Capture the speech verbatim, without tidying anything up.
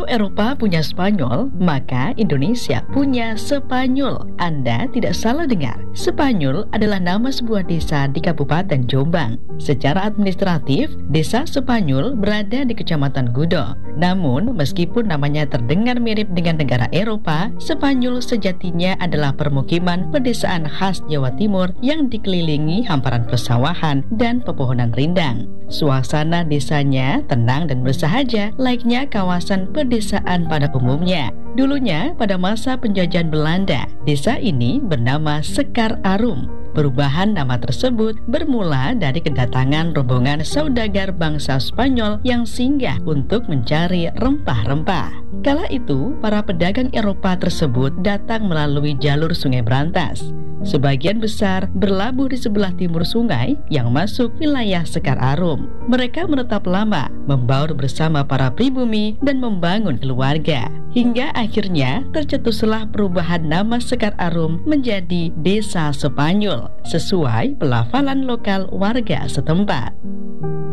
Eropa punya Spanyol, maka Indonesia punya Sepanyol. Anda tidak salah dengar. Sepanyol adalah nama sebuah desa di Kabupaten Jombang. Secara administratif, Desa Sepanyol berada di Kecamatan Gudo. Namun, meskipun namanya terdengar mirip dengan negara Eropa, Sepanyol sejatinya adalah permukiman pedesaan khas Jawa Timur yang dikelilingi hamparan persawahan dan pepohonan rindang. Suasana desanya tenang dan bersahaja, layaknya kawasan pedesaan pada umumnya. Dulunya, pada masa penjajahan Belanda, desa ini bernama Sekar Arum. Perubahan nama tersebut bermula dari kedatangan rombongan saudagar bangsa Spanyol yang singgah untuk mencari rempah-rempah. Kala itu, para pedagang Eropa tersebut datang melalui jalur Sungai Brantas. Sebagian besar berlabuh di sebelah timur sungai yang masuk wilayah Sekar Arum. Mereka menetap lama, membaur bersama para pribumi dan membangun keluarga. Hingga akhirnya tercetuslah perubahan nama Sekar Arum menjadi Desa Sepanyol, sesuai pelafalan lokal warga setempat.